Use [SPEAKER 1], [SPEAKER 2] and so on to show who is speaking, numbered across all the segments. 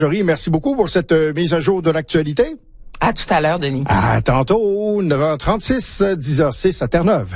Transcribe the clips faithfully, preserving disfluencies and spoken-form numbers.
[SPEAKER 1] Merci beaucoup pour cette euh, mise à jour de l'actualité.
[SPEAKER 2] À tout à l'heure, Denis.
[SPEAKER 1] À tantôt, neuf heures trente-six, dix heures six à Terre-Neuve.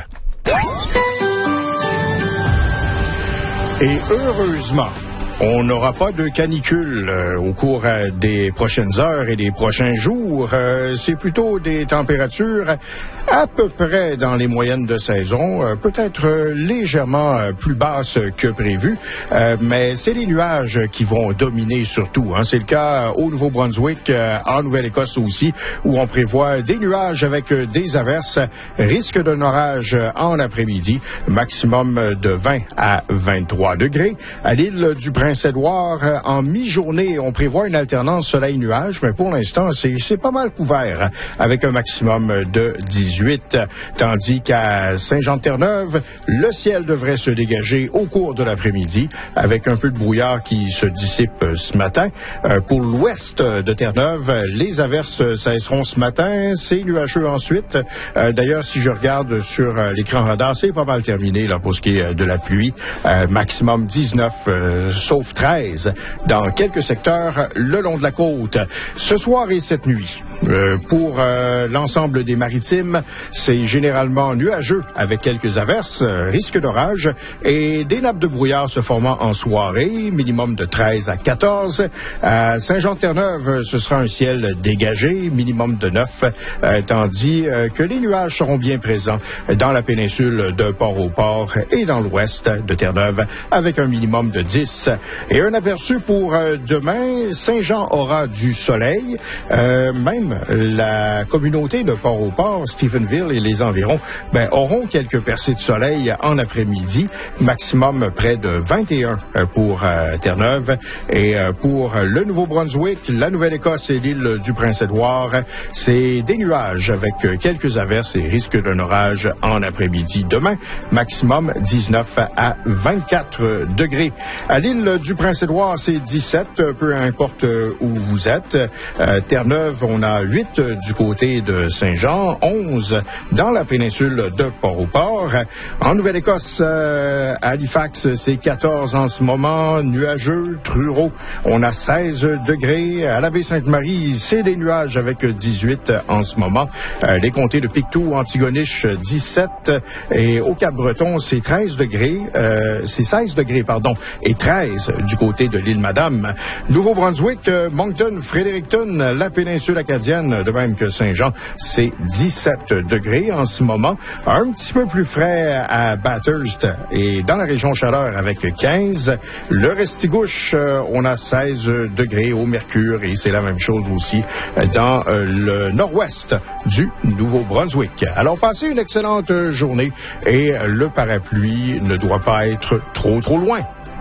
[SPEAKER 1] Et heureusement, on n'aura pas de canicule euh, au cours euh, des prochaines heures et des prochains jours. Euh, c'est plutôt des températures à peu près dans les moyennes de saison, euh, peut-être euh, légèrement euh, plus basses que prévu, euh, mais c'est les nuages qui vont dominer surtout. Hein. C'est le cas au Nouveau-Brunswick, euh, en Nouvelle-Écosse aussi, où on prévoit des nuages avec euh, des averses, risque d'un orage euh, en après-midi, maximum de vingt à vingt-trois degrés. À l'île du Prince-Édouard, euh, en mi-journée, on prévoit une alternance soleil-nuage, mais pour l'instant, c'est, c'est pas mal couvert, avec un maximum de dix-huit. Tandis qu'à Saint-Jean-de-Terre-Neuve, le ciel devrait se dégager au cours de l'après-midi avec un peu de brouillard qui se dissipe ce matin. Euh, pour l'ouest de Terre-Neuve, les averses cesseront ce matin. C'est nuageux ensuite. Euh, d'ailleurs, si je regarde sur euh, l'écran radar, c'est pas mal terminé là pour ce qui est de la pluie. Euh, maximum dix-neuf, euh, sauf treize dans quelques secteurs le long de la côte. Ce soir et cette nuit, euh, pour euh, l'ensemble des maritimes, c'est généralement nuageux avec quelques averses, euh, risque d'orage et des nappes de brouillard se formant en soirée, minimum de treize à quatorze. À Saint-Jean-de-Terre-Neuve, ce sera un ciel dégagé, minimum de neuf, euh, tandis euh, que les nuages seront bien présents dans la péninsule de Port-au-Port et dans l'ouest de Terre-Neuve avec un minimum de dix. Et un aperçu pour euh, demain, Saint-Jean aura du soleil, euh, même la communauté de Port-au-Port, Stephenville et les environs, ben, auront quelques percées de soleil en après-midi, maximum près de vingt et un pour euh, Terre-Neuve. Et euh, pour le Nouveau-Brunswick, la Nouvelle-Écosse et l'île du Prince-Édouard, c'est des nuages avec quelques averses et risque d'un orage en après-midi. Demain, maximum dix-neuf à vingt-quatre degrés. À l'île du Prince-Édouard, c'est dix-sept, peu importe où vous êtes. Euh, Terre-Neuve, on a huit du côté de Saint-Jean, onze dans la péninsule de Port-au-Port. En Nouvelle-Écosse, euh, à Halifax, c'est quatorze en ce moment, nuageux. Truro, on a seize degrés. À la baie Sainte-Marie, c'est des nuages avec dix-huit en ce moment. Euh, les comtés de Pictou, Antigonish, dix-sept. Et au Cap-Breton, c'est treize degrés. Euh, c'est seize degrés, pardon, et treize du côté de l'île Madame. Nouveau-Brunswick, euh, Moncton, Fredericton, la péninsule acadienne, de même que Saint-Jean, c'est dix-sept degrés en ce moment. Un petit peu plus frais à Bathurst et dans la région Chaleur avec quinze. Le Restigouche, euh, on a seize degrés au mercure et c'est la même chose aussi dans euh, le nord-ouest du Nouveau-Brunswick. Alors, passez une excellente journée et le parapluie ne doit pas être trop, trop loin.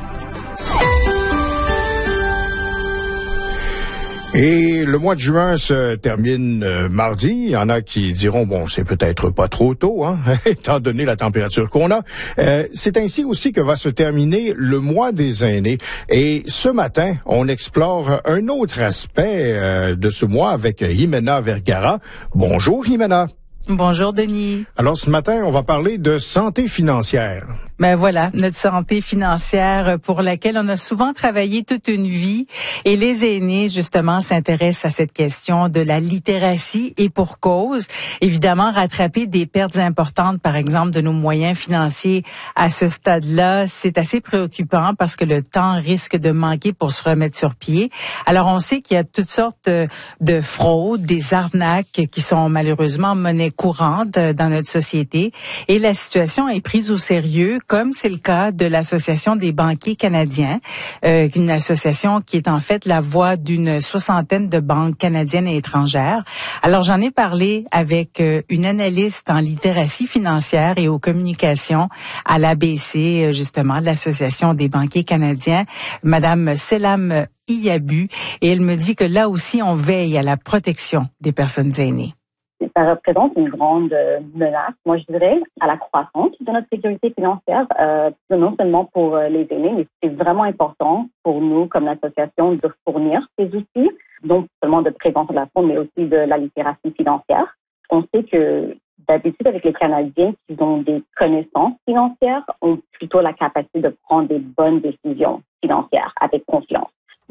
[SPEAKER 1] Et le mois de juin se termine euh, mardi. Il y en a qui diront, bon, c'est peut-être pas trop tôt, hein, étant donné la température qu'on a. Euh, c'est ainsi aussi que va se terminer le mois des aînés. Et ce matin, on explore un autre aspect euh, de ce mois avec Jimena Vergara. Bonjour, Jimena.
[SPEAKER 2] Bonjour, Denis.
[SPEAKER 1] Alors, ce matin, on va parler de santé financière.
[SPEAKER 2] Ben voilà, notre santé financière pour laquelle on a souvent travaillé toute une vie. Et les aînés, justement, s'intéressent à cette question de la littératie et pour cause. Évidemment, rattraper des pertes importantes, par exemple, de nos moyens financiers à ce stade-là, c'est assez préoccupant parce que le temps risque de manquer pour se remettre sur pied. Alors, on sait qu'il y a toutes sortes de fraudes, des arnaques qui sont malheureusement monnaie courante dans notre société et la situation est prise au sérieux, comme c'est le cas de l'Association des banquiers canadiens, euh, une association qui est en fait la voix d'une soixantaine de banques canadiennes et étrangères. Alors j'en ai parlé avec euh, une analyste en littératie financière et aux communications à l'A B C, justement, de l'Association des banquiers canadiens, Madame Selam Iyabu, et elle me dit que là aussi on veille à la protection des personnes aînées.
[SPEAKER 3] Ça représente une grande menace, moi je dirais, à la croissance de notre sécurité financière, euh, non seulement pour les aînés, mais c'est vraiment important pour nous comme association de fournir ces outils, non seulement de prévention de la fraude, mais aussi de la littératie financière. On sait que d'habitude, avec les Canadiens qui ont des connaissances financières, ont plutôt la capacité de prendre des bonnes décisions financières avec confiance.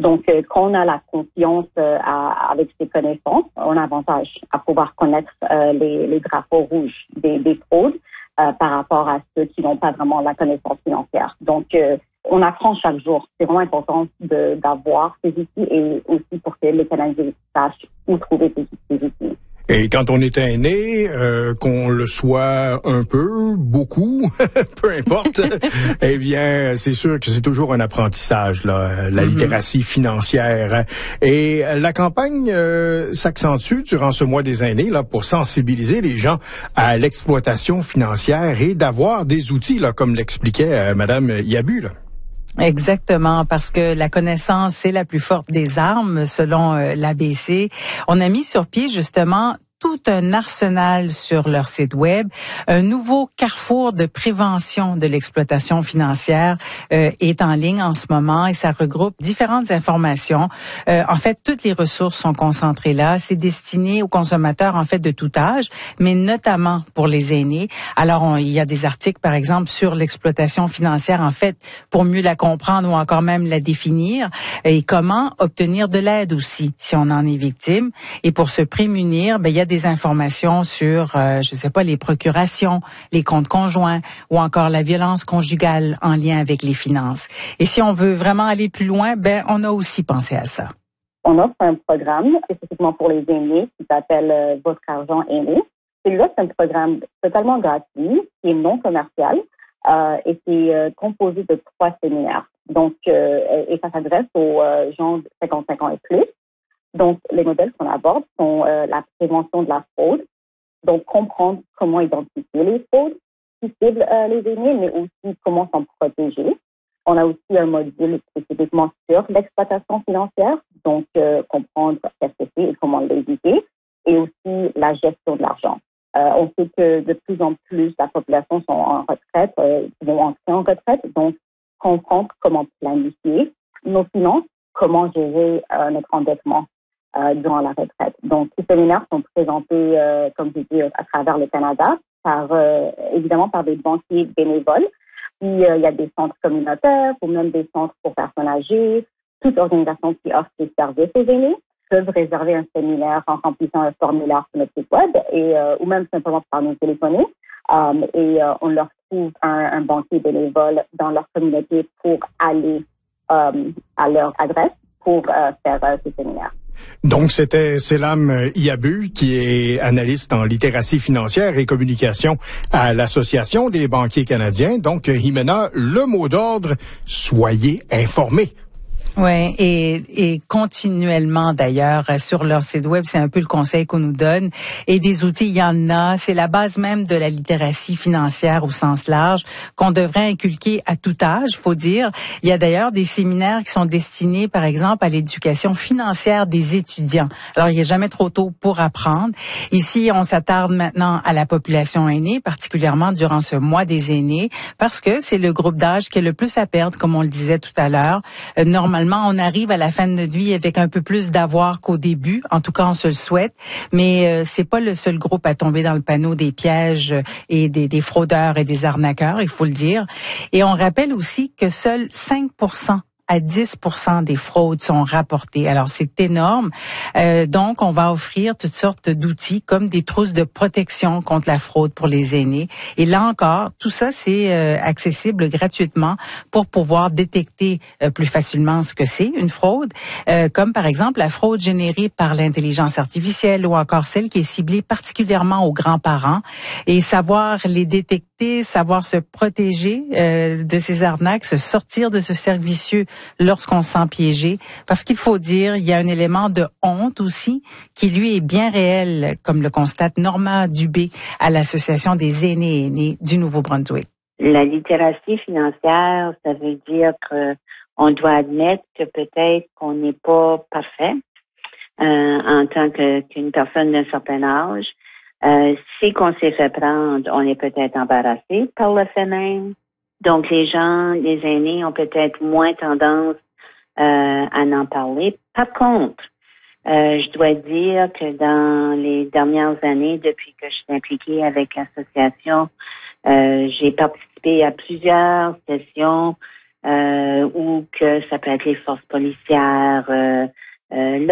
[SPEAKER 3] Donc, euh, quand on a la confiance euh, à, avec ces connaissances, on a avantage à pouvoir connaître euh, les, les drapeaux rouges des, des fraudes euh, par rapport à ceux qui n'ont pas vraiment la connaissance financière. Donc, euh, on apprend chaque jour. C'est vraiment important de, d'avoir ces outils et aussi pour que les Canadiens sachent où trouver ces, ces outils.
[SPEAKER 1] Et quand on est aîné, euh, qu'on le soit un peu, beaucoup, peu importe, eh bien, c'est sûr que c'est toujours un apprentissage, là, la mm-hmm. littératie financière. Et la campagne euh, s'accentue durant ce mois des aînés là pour sensibiliser les gens à l'exploitation financière et d'avoir des outils, là, comme l'expliquait euh, Madame Yabu, là.
[SPEAKER 2] Exactement, parce que la connaissance, c'est la plus forte des armes, selon euh, l'A B C. On a mis sur pied, justement, tout un arsenal sur leur site web, un nouveau carrefour de prévention de l'exploitation financière euh, est en ligne en ce moment et ça regroupe différentes informations. Euh, en fait, toutes les ressources sont concentrées là. C'est destiné aux consommateurs en fait de tout âge, mais notamment pour les aînés. Alors, on, il y a des articles, par exemple, sur l'exploitation financière, en fait, pour mieux la comprendre ou encore même la définir et comment obtenir de l'aide aussi si on en est victime. Et pour se prémunir, ben il y a des des informations sur, euh, je sais pas, les procurations, les comptes conjoints ou encore la violence conjugale en lien avec les finances. Et si on veut vraiment aller plus loin, ben on a aussi pensé à ça.
[SPEAKER 3] On offre un programme spécifiquement pour les aînés qui s'appelle euh, Votre argent aîné. Celui-là, c'est un programme totalement gratuit, qui est non commercial euh, et qui est euh, composé de trois séminaires. Donc, euh, et ça s'adresse aux euh, gens de cinquante-cinq ans et plus. Donc, les modèles qu'on aborde sont euh, la prévention de la fraude, donc comprendre comment identifier les fraudes qui ciblent euh, les aînés, mais aussi comment s'en protéger. On a aussi un module spécifiquement sur l'exploitation financière, donc euh, comprendre qu'est-ce que c'est et comment l'éviter, et aussi la gestion de l'argent. Euh, on sait que de plus en plus, la population sont en retraite, euh, vont entrer en retraite, donc comprendre comment planifier nos finances, comment gérer euh, notre endettement Euh, durant la retraite. Donc, ces séminaires sont présentés, euh, comme je dis, à travers le Canada, par euh, évidemment par des banquiers bénévoles. Puis, euh, il y a des centres communautaires ou même des centres pour personnes âgées. Toute organisation qui offre des services aux aînés peuvent réserver un séminaire en remplissant un formulaire sur notre site web et, euh, ou même simplement par nous téléphoner. Um, et euh, on leur trouve un, un banquier bénévole dans leur communauté pour aller um, à leur adresse pour euh, faire euh, ces séminaires.
[SPEAKER 1] Donc, c'était Selam Yabu, qui est analyste en littératie financière et communication à l'Association des banquiers canadiens. Donc, Jimena, le mot d'ordre, soyez informés.
[SPEAKER 2] Oui, et, et continuellement d'ailleurs sur leur site web, c'est un peu le conseil qu'on nous donne. Et des outils, il y en a. C'est la base même de la littératie financière au sens large qu'on devrait inculquer à tout âge, faut dire. Il y a d'ailleurs des séminaires qui sont destinés, par exemple, à l'éducation financière des étudiants. Alors, il n'y a jamais trop tôt pour apprendre. Ici, on s'attarde maintenant à la population aînée, particulièrement durant ce mois des aînés, parce que c'est le groupe d'âge qui est le plus à perdre, comme on le disait tout à l'heure. Euh, normalement, on arrive à la fin de notre vie avec un peu plus d'avoir qu'au début. En tout cas, on se le souhaite. Mais euh, c'est pas le seul groupe à tomber dans le panneau des pièges et des, des fraudeurs et des arnaqueurs, il faut le dire. Et on rappelle aussi que seuls cinq pour cent à dix pour cent des fraudes sont rapportées. Alors, c'est énorme. Euh, donc, on va offrir toutes sortes d'outils comme des trousses de protection contre la fraude pour les aînés. Et là encore, tout ça, c'est euh, accessible gratuitement pour pouvoir détecter euh, plus facilement ce que c'est une fraude, euh, comme par exemple la fraude générée par l'intelligence artificielle ou encore celle qui est ciblée particulièrement aux grands-parents. Et savoir les détecter, savoir se protéger euh, de ces arnaques, se sortir de ce cercle vicieux lorsqu'on se sent piégé, parce qu'il faut dire, il y a un élément de honte aussi qui lui est bien réel, comme le constate Norma Dubé à l'Association des aînés et aînés du Nouveau-Brunswick.
[SPEAKER 4] La littératie financière, ça veut dire que on doit admettre que peut-être qu'on n'est pas parfait euh, en tant que qu'une personne d'un certain âge. Euh, si qu'on s'est fait prendre, on est peut-être embarrassé par le fait même. Donc, les gens, les aînés ont peut-être moins tendance euh, à en parler. Par contre, euh, je dois dire que dans les dernières années, depuis que je suis impliquée avec l'association, euh, j'ai participé à plusieurs sessions euh, ou que ça peut être les forces policières euh, euh,